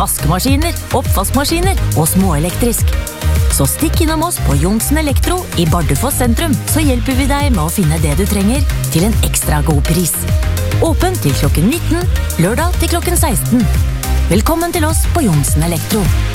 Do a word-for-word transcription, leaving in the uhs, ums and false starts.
vaskemaskiner, oppvaskmaskiner og småelektrisk. Så stikk innom oss på Johnsen Elektro i Bardufoss sentrum, så hjelper vi deg med å finne det du trenger til en ekstra god pris. Åpen til klokken nitten, lørdag til klokken seksten. Velkommen til oss på Johnsen Elektro.